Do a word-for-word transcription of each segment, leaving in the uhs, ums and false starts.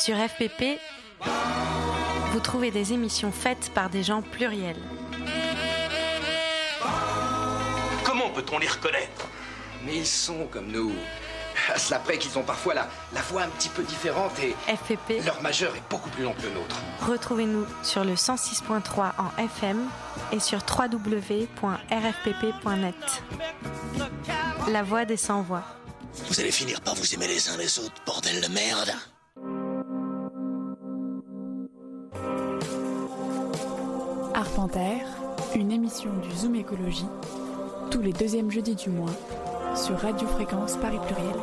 Sur F P P, vous trouvez des émissions faites par des gens pluriels. Comment peut-on les reconnaître ? Mais ils sont comme nous. À cela près qu'ils ont parfois la, la voix un petit peu différente et F P P, leur majeur est beaucoup plus long que le nôtre. Retrouvez-nous sur le cent six virgule trois en F M et sur w w w point r f p p point net. La voix des sans-voix. Vous allez finir par vous aimer les uns les autres, bordel de merde. Arpentaire, une émission du Zoom Écologie, tous les deuxièmes jeudis du mois, sur Radio Fréquence Paris Pluriel.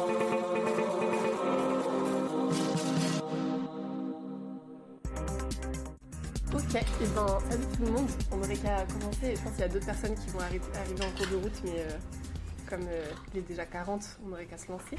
Ok, et ben salut tout le monde, on aurait qu'à commencer, je pense qu'il y a d'autres personnes qui vont arri- arriver en cours de route, mais euh, comme euh, il est déjà quarante, on aurait qu'à se lancer.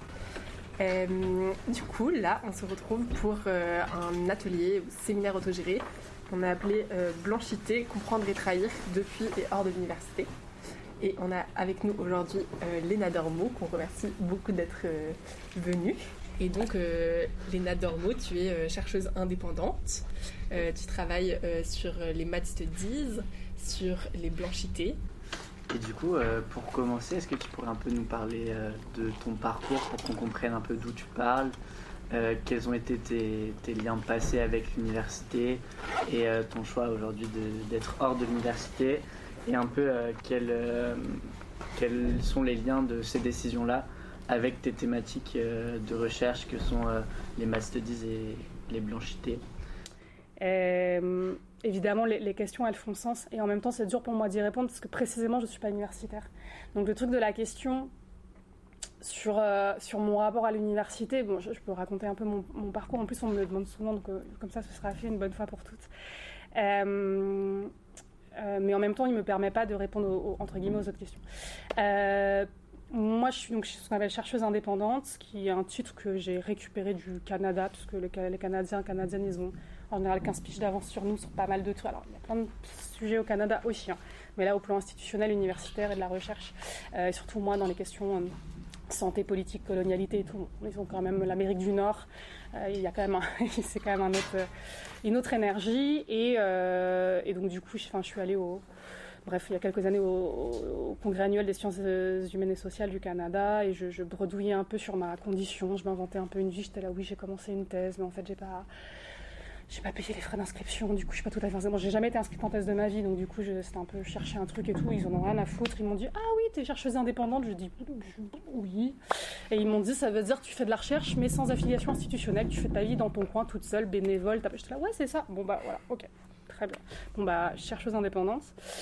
Euh, du coup, là, on se retrouve pour euh, un atelier, séminaire autogéré, qu'on a appelé euh, Blanchité, comprendre et trahir depuis et hors de l'université. Et on a avec nous aujourd'hui euh, Léna Dormeau, qu'on remercie beaucoup d'être euh, venue. Et donc, euh, Léna Dormeau, tu es euh, chercheuse indépendante. Euh, tu travailles euh, sur les maths studies, sur les blanchités. Et du coup, euh, pour commencer, est-ce que tu pourrais un peu nous parler euh, de ton parcours pour qu'on comprenne un peu d'où tu parles, euh, quels ont été tes, tes liens passés avec l'université et euh, ton choix aujourd'hui de, d'être hors de l'université et un peu euh, quels, euh, quels sont les liens de ces décisions-là avec tes thématiques euh, de recherche que sont euh, les math studies et les blanchités. Euh, évidemment, les, les questions, elles font sens. Et en même temps, c'est dur pour moi d'y répondre parce que précisément, je ne suis pas universitaire. Donc le truc de la question sur, euh, sur mon rapport à l'université, bon, je, je peux raconter un peu mon, mon parcours. En plus, on me le demande souvent, donc euh, comme ça, ce sera fait une bonne fois pour toutes. Euh, euh, mais en même temps, il ne me permet pas de répondre aux, aux, entre guillemets, aux autres questions. Euh, Moi, je suis donc ce qu'on appelle chercheuse indépendante, qui est un titre que j'ai récupéré du Canada, puisque le, les Canadiens, Canadiennes, ils ont en général quinze piges d'avance sur nous sur pas mal de trucs. Alors, il y a plein de sujets au Canada aussi, hein, mais là, au plan institutionnel, universitaire et de la recherche, euh, et surtout moi, dans les questions euh, santé, politique, colonialité et tout, ils ont quand même l'Amérique du Nord. Euh, il y a quand même, un, c'est quand même un autre, une autre énergie, et, euh, et donc du coup, je, enfin, je suis allée au Bref, il y a quelques années au, au, au Congrès annuel des sciences humaines et sociales du Canada, et je, je bredouillais un peu sur ma condition. Je m'inventais un peu une vie. J'étais là, oui, j'ai commencé une thèse, mais en fait, j'ai pas, j'ai pas payé les frais d'inscription. Du coup, je suis pas tout à fait. Bon, j'ai jamais été inscrite en thèse de ma vie, donc du coup, je, c'était un peu chercher un truc et tout. Ils en ont rien à foutre. Ils m'ont dit, ah oui, t'es chercheuse indépendante. Je dis, oui. Et ils m'ont dit, ça veut dire que tu fais de la recherche, mais sans affiliation institutionnelle. Tu fais ta vie dans ton coin, toute seule, bénévole. J'étais là, ouais, c'est ça. Bon bah voilà, ok. Très bien. Bon, bah, chercheuse indépendante.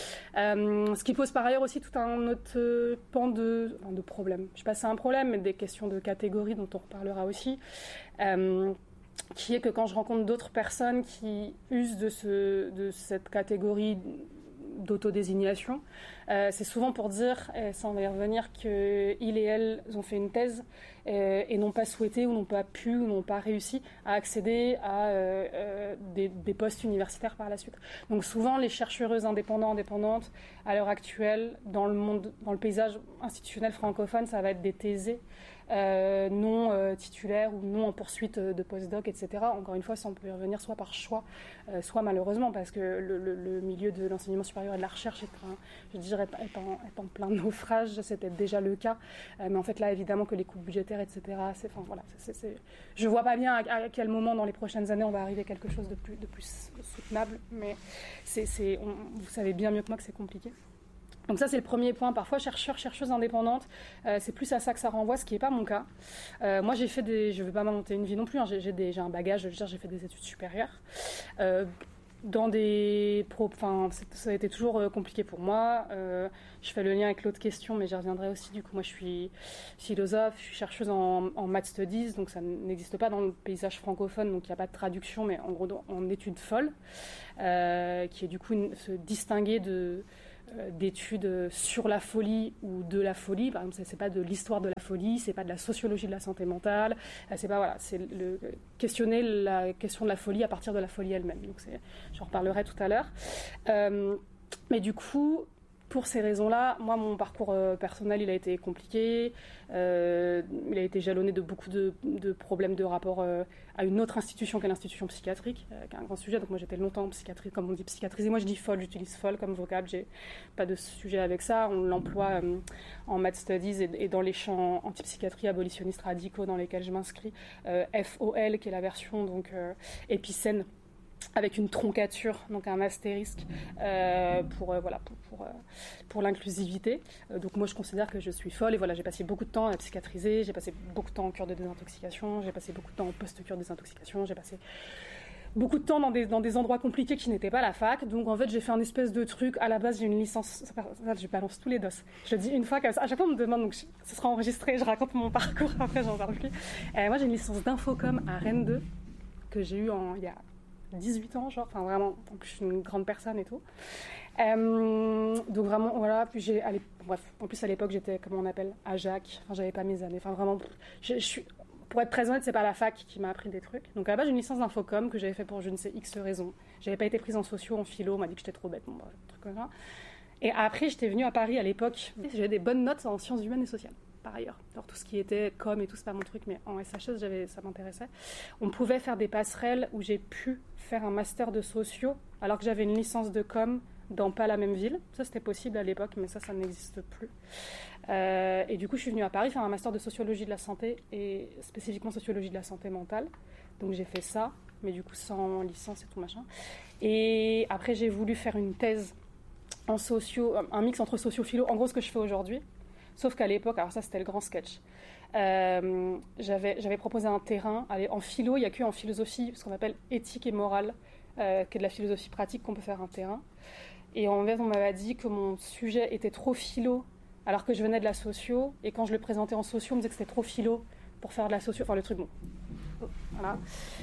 Euh, ce qui pose par ailleurs aussi tout un autre euh, pan de, enfin, de problèmes. Je ne sais pas si c'est un problème, mais des questions de catégorie dont on reparlera aussi. Euh, qui est que quand je rencontre d'autres personnes qui usent de, ce, de cette catégorie d'autodésignation, euh, c'est souvent pour dire, et ça on va y revenir, qu'ils et elles ont fait une thèse euh, et n'ont pas souhaité ou n'ont pas pu ou n'ont pas réussi à accéder à euh, euh, des, des postes universitaires par la suite. Donc souvent les chercheuses indépendants, indépendantes, à l'heure actuelle, dans le monde, dans le paysage institutionnel francophone, ça va être des thésées Euh, non euh, titulaires ou non en poursuite de postdoc, et cetera. Encore une fois, ça on peut y revenir soit par choix, euh, soit malheureusement, parce que le, le, le milieu de l'enseignement supérieur et de la recherche est, un, je dirais, est, en, est en plein naufrage. C'était déjà le cas, euh, mais en fait là, évidemment que les coupes budgétaires, et cetera. C'est, enfin voilà, c'est, c'est, c'est... je vois pas bien à, à quel moment dans les prochaines années on va arriver à quelque chose de plus, de plus soutenable, mais c'est, c'est, on, vous savez bien mieux que moi que c'est compliqué. Donc ça, c'est le premier point. Parfois, chercheur, chercheuse indépendante, euh, c'est plus à ça que ça renvoie, ce qui n'est pas mon cas. Euh, moi, j'ai fait des... Je ne veux pas m'inventer une vie non plus, hein, j'ai, j'ai, des, j'ai un bagage, je veux dire, j'ai fait des études supérieures. Euh, dans des... Pro... Enfin, ça a été toujours euh, compliqué pour moi. Euh, je fais le lien avec l'autre question, mais j'y reviendrai aussi. Du coup, moi, je suis philosophe, je suis chercheuse en, en math studies, donc ça n'existe pas dans le paysage francophone, donc il n'y a pas de traduction, mais en gros, en études folles, euh, qui est du coup une, se distinguer de... d'études sur la folie ou de la folie. Par exemple, c'est pas de l'histoire de la folie, c'est pas de la sociologie de la santé mentale, c'est pas, voilà, c'est le, questionner la question de la folie à partir de la folie elle-même. Donc c'est, j'en reparlerai tout à l'heure. Euh, mais du coup, pour ces raisons-là, moi, mon parcours euh, personnel, il a été compliqué. Euh, il a été jalonné de beaucoup de, de problèmes de rapport euh, à une autre institution qu'est l'institution psychiatrique, euh, qui est un grand sujet. Donc moi, j'étais longtemps en psychiatrie, comme on dit psychiatrisée. Moi, je dis folle, j'utilise folle comme vocable. J'ai pas de sujet avec ça. On l'emploie euh, en math studies et, et dans les champs antipsychiatrie abolitionnistes radicaux dans lesquels je m'inscris. Euh, F O L, qui est la version donc euh, épicène, avec une troncature, donc un astérisque, euh, pour, euh, voilà, pour, pour, euh, pour l'inclusivité. Euh, donc moi, je considère que je suis folle, et voilà, j'ai passé beaucoup de temps à psychiatriser, j'ai passé beaucoup de temps en cure de désintoxication, j'ai passé beaucoup de temps en post-cure de désintoxication, j'ai passé beaucoup de temps dans des, dans des endroits compliqués qui n'étaient pas la fac. Donc en fait, j'ai fait un espèce de truc. À la base, j'ai une licence. Je balance tous les dos. Je le dis une fois comme ça. À chaque fois, on me demande, donc je, ce sera enregistré, je raconte mon parcours, après j'en parle plus. Euh, moi, j'ai une licence d'infocom à Rennes deux, que j'ai eue en, il y a dix-huit ans, genre, enfin vraiment, en plus je suis une grande personne et tout. Euh, donc vraiment, voilà, puis j'ai, allez, bref, en plus à l'époque j'étais, comment on appelle, à Jacques, enfin j'avais pas mes années, enfin vraiment, je, je suis, pour être très honnête, c'est pas la fac qui m'a appris des trucs. Donc à la base j'ai une licence d'infocom que j'avais fait pour je ne sais X raisons. J'avais pas été prise en socio, en philo, on m'a dit que j'étais trop bête, bon bref, un truc comme ça. Et après j'étais venue à Paris à l'époque, j'avais des bonnes notes en sciences humaines et sociales. Par ailleurs. Alors, tout ce qui était com et tout, c'est pas mon truc, mais en S H S, j'avais, ça m'intéressait. On pouvait faire des passerelles où j'ai pu faire un master de socio, alors que j'avais une licence de com dans pas la même ville. Ça, c'était possible à l'époque, mais ça, ça n'existe plus. Euh, et du coup, je suis venue à Paris faire un master de sociologie de la santé, et spécifiquement sociologie de la santé mentale. Donc, j'ai fait ça, mais du coup, sans licence et tout machin. Et après, j'ai voulu faire une thèse en socio, un mix entre socio-philo, en gros, ce que je fais aujourd'hui. Sauf qu'à l'époque, alors ça c'était le grand sketch, euh, j'avais, j'avais proposé un terrain. Allez, en philo, il n'y a qu'en philosophie, ce qu'on appelle éthique et morale, euh, qui est de la philosophie pratique, qu'on peut faire un terrain. Et en fait, on m'avait dit que mon sujet était trop philo, alors que je venais de la socio. Et quand je le présentais en socio, on me disait que c'était trop philo pour faire de la socio. Enfin, le truc, bon. Voilà.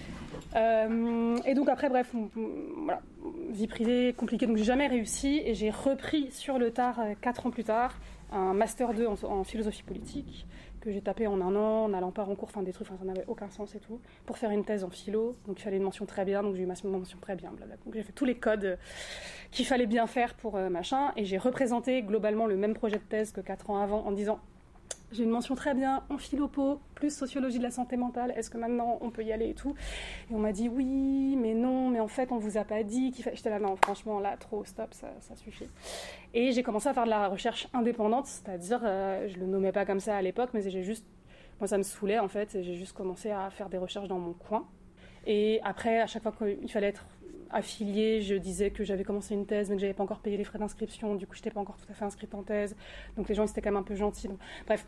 Euh, et donc après, bref, voilà, vie privée compliquée, donc j'ai jamais réussi. Et j'ai repris sur le tard, quatre ans plus tard, un master deux en, en philosophie politique que j'ai tapé en un an, en allant pas en cours, enfin des trucs, enfin, ça n'avait aucun sens et tout, pour faire une thèse en philo. Donc il fallait une mention très bien, donc j'ai eu ma mention très bien, blablabla. Donc j'ai fait tous les codes qu'il fallait bien faire pour euh, machin, et j'ai représenté globalement le même projet de thèse que quatre ans avant en disant j'ai une mention très bien en philopo, plus sociologie de la santé mentale, est-ce que maintenant on peut y aller et tout. Et on m'a dit oui, mais non, mais en fait on vous a pas dit qu'il fallait... J'étais là, non, franchement, là, trop, stop, ça, ça suffit. Et j'ai commencé à faire de la recherche indépendante, c'est-à-dire, euh, je le nommais pas comme ça à l'époque, mais j'ai juste, moi ça me saoulait en fait, et j'ai juste commencé à faire des recherches dans mon coin. Et après, à chaque fois qu'il fallait être affiliée, je disais que j'avais commencé une thèse mais que j'avais pas encore payé les frais d'inscription, du coup j'étais pas encore tout à fait inscrite en thèse, donc les gens ils étaient quand même un peu gentils. Donc, bref,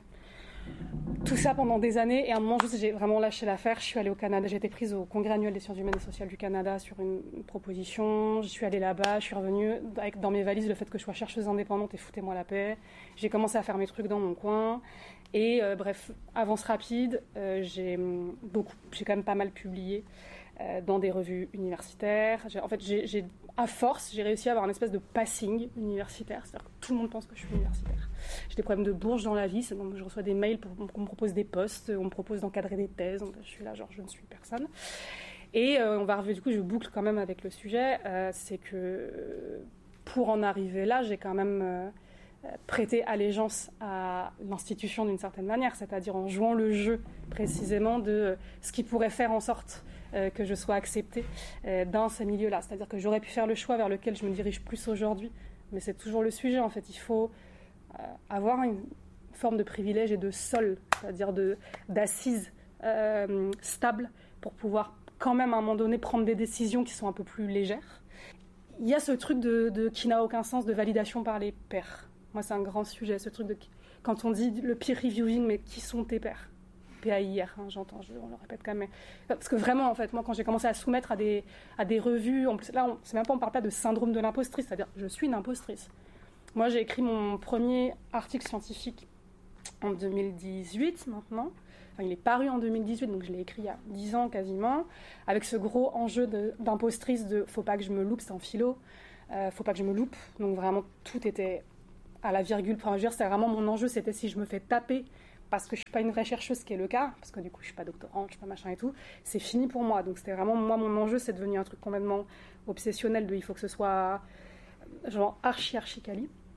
tout ça pendant des années, et à un moment juste j'ai vraiment lâché l'affaire. Je suis allée au Canada, j'ai été prise au Congrès annuel des sciences humaines et sociales du Canada sur une, une proposition, je suis allée là-bas, je suis revenue avec dans mes valises le fait que je sois chercheuse indépendante et foutez-moi la paix. J'ai commencé à faire mes trucs dans mon coin, et euh, bref, avance rapide, euh, j'ai, beaucoup, j'ai quand même pas mal publié euh, dans des revues universitaires. J'ai, en fait, j'ai, j'ai, à force, j'ai réussi à avoir un espèce de passing universitaire, c'est-à-dire que tout le monde pense que je suis universitaire. J'ai des problèmes de bourge dans la vie, donc je reçois des mails pour qu'on me propose des postes, on me propose d'encadrer des thèses, donc je suis là genre je ne suis personne. Et euh, on va revenir, du coup je boucle quand même avec le sujet, euh, c'est que pour en arriver là, j'ai quand même euh, prêté allégeance à l'institution d'une certaine manière, c'est-à-dire en jouant le jeu précisément de ce qui pourrait faire en sorte euh, que je sois acceptée euh, dans ces milieux-là. C'est-à-dire que j'aurais pu faire le choix vers lequel je me dirige plus aujourd'hui, mais c'est toujours le sujet en fait, il faut euh, avoir une forme de privilège et de sol, c'est-à-dire de, d'assise euh, stable pour pouvoir quand même à un moment donné prendre des décisions qui sont un peu plus légères. Il y a ce truc de, de, qui n'a aucun sens de validation par les pairs. Moi, c'est un grand sujet, ce truc de quand on dit le peer reviewing, mais qui sont tes pairs ? P A I R, hein, j'entends, je, on le répète quand même. Mais, parce que vraiment, en fait, moi, quand j'ai commencé à soumettre à des, à des revues, en plus, là, on, c'est même pas, on parle pas de syndrome de l'impostrice, c'est-à-dire je suis une impostrice. Moi, j'ai écrit mon premier article scientifique en deux mille dix-huit, maintenant. Enfin, il est paru en deux mille dix-huit, donc je l'ai écrit il y a dix ans quasiment, avec ce gros enjeu de, d'impostrice de « faut pas que je me loupe », c'était en philo, euh, « faut pas que je me loupe », donc vraiment tout était à la virgule. Enfin, je veux dire, c'était vraiment mon enjeu, c'était si je me fais taper parce que je suis pas une vraie chercheuse, ce qui est le cas, parce que du coup je suis pas doctorante, je suis pas machin et tout, c'est fini pour moi. Donc c'était vraiment, moi, mon enjeu, c'est devenu un truc complètement obsessionnel de il faut que ce soit genre archi archi quali.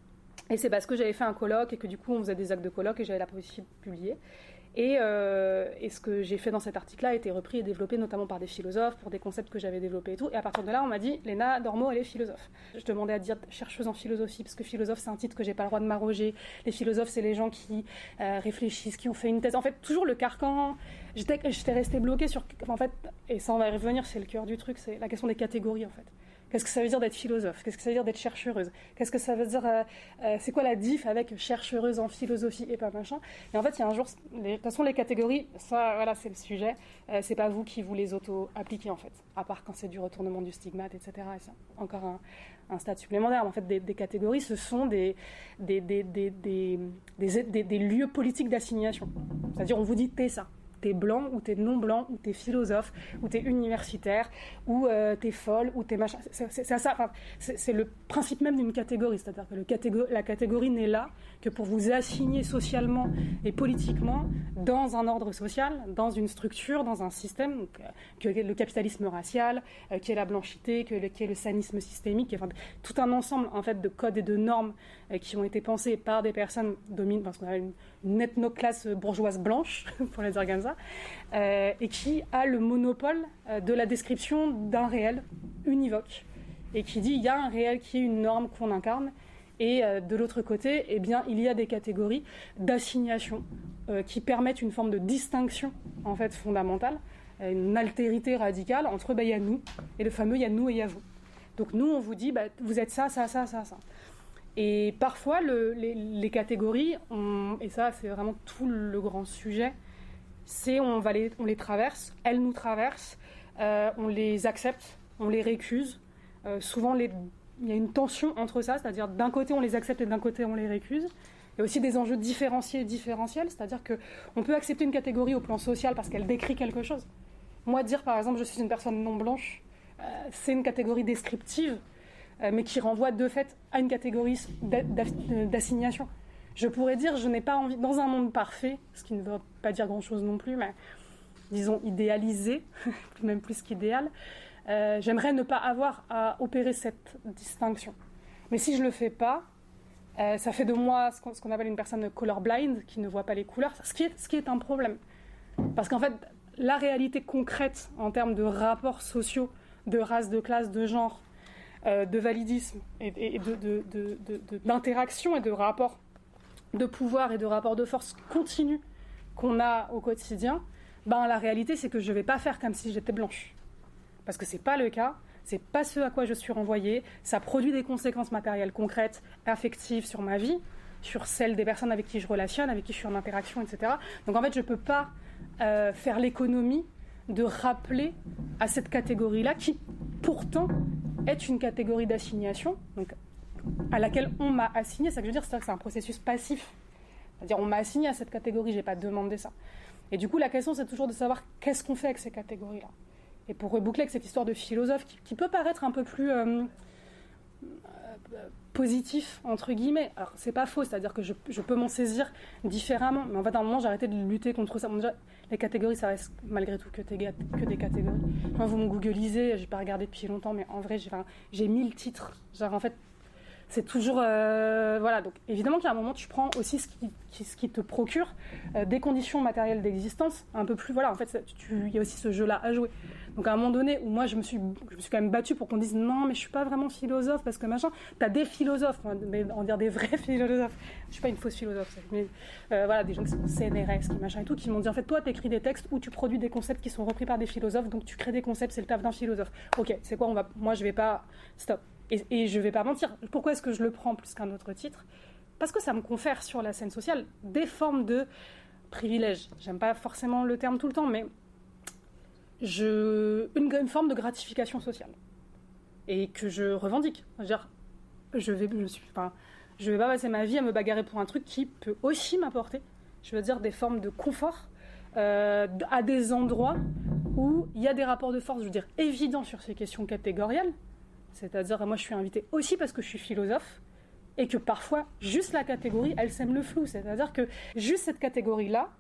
Et c'est parce que j'avais fait un colloque et que du coup on faisait des actes de colloque et j'avais la possibilité de publier. Et, euh, et ce que j'ai fait dans cet article-là a été repris et développé notamment par des philosophes, pour des concepts que j'avais développés et tout. Et à partir de là, on m'a dit, Léna Dormeau, elle est philosophe. Je demandais à dire chercheuse en philosophie, parce que philosophe, c'est un titre que j'ai pas le droit de m'arroger. Les philosophes, c'est les gens qui euh, réfléchissent, qui ont fait une thèse. En fait, toujours le carcan. J'étais, j'étais restée bloquée sur... En fait, et ça, on va y revenir, c'est le cœur du truc, c'est la question des catégories, en fait. Qu'est-ce que ça veut dire d'être philosophe ? Qu'est-ce que ça veut dire d'être chercheuse ? Qu'est-ce que ça veut dire euh, euh, c'est quoi la diff avec chercheuse en philosophie et pas machin ? Et en fait, il y a un jour... Les, de toute façon, les catégories, ça, voilà, c'est le sujet. Euh, c'est pas vous qui vous les auto-appliquez, en fait. À part quand c'est du retournement du stigmate, et cetera. Et c'est encore un, un stade supplémentaire. En fait, des, des catégories, ce sont des, des, des, des, des, des, des, des lieux politiques d'assignation. C'est-à-dire, on vous dit « t'es ça ». T'es blanc, ou t'es non-blanc, ou t'es philosophe, ou t'es universitaire, ou euh, t'es folle, ou t'es machin. C'est, c'est, c'est ça, enfin, c'est, c'est le principe même d'une catégorie. C'est-à-dire que le catégor- la catégorie n'est là que pour vous assigner socialement et politiquement dans un ordre social, dans une structure, dans un système, donc, euh, que le capitalisme racial, euh, qui est la blanchité, que le, qui est le sanisme systémique, enfin, tout un ensemble en fait, de codes et de normes euh, qui ont été pensés par des personnes dominent, parce qu'on a une, une ethnoclasse bourgeoise blanche, pour les dire comme ça, Euh, et qui a le monopole euh, de la description d'un réel univoque, et qui dit il y a un réel qui est une norme qu'on incarne, et euh, de l'autre côté, eh bien, il y a des catégories d'assignation euh, qui permettent une forme de distinction en fait, fondamentale, euh, une altérité radicale entre bah, il y a nous, et le fameux il y a nous et il y a vous. Donc nous, on vous dit bah, vous êtes ça, ça, ça, ça, ça. Et parfois, le, les, les catégories, on, et ça c'est vraiment tout le grand sujet, c'est on, va les, on les traverse, elles nous traversent, euh, on les accepte, on les récuse. Euh, souvent, les, il y a une tension entre ça, c'est-à-dire d'un côté on les accepte et d'un côté on les récuse. Il y a aussi des enjeux différenciés et différentiels, c'est-à-dire qu'on peut accepter une catégorie au plan social parce qu'elle décrit quelque chose. Moi, dire par exemple je suis une personne non blanche, euh, c'est une catégorie descriptive, euh, mais qui renvoie de fait à une catégorie d'assignation. Je pourrais dire, je n'ai pas envie, dans un monde parfait, ce qui ne veut pas dire grand-chose non plus, mais disons idéalisé, même plus qu'idéal, euh, j'aimerais ne pas avoir à opérer cette distinction. Mais si je ne le fais pas, euh, ça fait de moi ce qu'on, ce qu'on appelle une personne colorblind, qui ne voit pas les couleurs, ce qui est, ce qui est un problème. Parce qu'en fait, la réalité concrète en termes de rapports sociaux, de race, de classe, de genre, euh, de validisme, et, et de, de, de, de, de, d'interaction et de rapports de pouvoir et de rapport de force continu qu'on a au quotidien, ben la réalité c'est que je ne vais pas faire comme si j'étais blanche. Parce que ce n'est pas le cas, ce n'est pas ce à quoi je suis renvoyée, ça produit des conséquences matérielles concrètes, affectives sur ma vie, sur celle des personnes avec qui je relationne, avec qui je suis en interaction, et cetera. Donc en fait je ne peux pas euh, faire l'économie de rappeler à cette catégorie-là qui pourtant est une catégorie d'assignation, donc à laquelle on m'a assigné, c'est ça que je veux dire, c'est-à-dire que c'est un processus passif. C'est-à-dire on m'a assigné à cette catégorie, je n'ai pas demandé ça. Et du coup, la question, c'est toujours de savoir qu'est-ce qu'on fait avec ces catégories-là. Et pour reboucler avec cette histoire de philosophe, qui, qui peut paraître un peu plus euh, euh, positif, entre guillemets, alors c'est pas faux, c'est-à-dire que je, je peux m'en saisir différemment, mais en fait, à un moment, j'ai arrêté de lutter contre ça. Bon, déjà, les catégories, ça reste malgré tout que, que des catégories. Quand vous me googlisez, je n'ai pas regardé depuis longtemps, mais en vrai, j'ai, enfin, j'ai mille titres. Genre, en fait, c'est toujours... Euh, voilà, donc évidemment qu'à un moment, tu prends aussi ce qui, qui, ce qui te procure euh, des conditions matérielles d'existence, un peu plus... Voilà, en fait, il y a aussi ce jeu-là à jouer. Donc à un moment donné, où moi, je me suis, je me suis quand même battue pour qu'on dise « Non, mais je ne suis pas vraiment philosophe, parce que machin... » T'as des philosophes, mais on va dire des vrais philosophes. Je ne suis pas une fausse philosophe, mais euh, voilà, des gens qui sont C N R S, qui machin et tout, qui m'ont dit « En fait, toi, tu écris des textes où tu produis des concepts qui sont repris par des philosophes, donc tu crées des concepts, c'est le taf d'un philosophe. Ok, c'est quoi, on va... Moi, je ne vais pas... Stop. » Et, et je ne vais pas mentir. Pourquoi est-ce que je le prends plus qu'un autre titre ? Parce que ça me confère sur la scène sociale des formes de privilèges. J'aime pas forcément le terme tout le temps, mais je... une, une forme de gratification sociale. Et que je revendique. Je veux dire, je vais, je suis, enfin, je vais pas passer ma vie à me bagarrer pour un truc qui peut aussi m'apporter, je veux dire, des formes de confort euh, à des endroits où il y a des rapports de force, je veux dire, évidents sur ces questions catégorielles. C'est-à-dire, moi, je suis invitée aussi parce que je suis philosophe et que parfois, juste la catégorie, elle sème le flou. C'est-à-dire que juste cette catégorie-là,